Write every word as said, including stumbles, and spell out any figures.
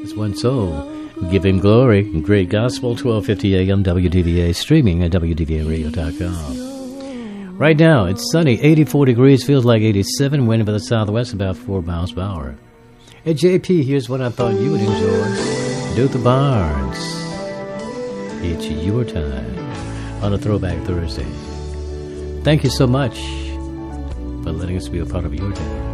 It's one soul. Give him glory. Great gospel, twelve fifty a.m. W D V A, streaming at W D V A radio dot com. Right now, it's sunny, eighty-four degrees, feels like eighty-seven, wind for the southwest, about four miles per hour. Hey, J P, here's what I thought you would enjoy. Luther Barnes. It's your time on a Throwback Thursday. Thank you so much for letting us be a part of your day.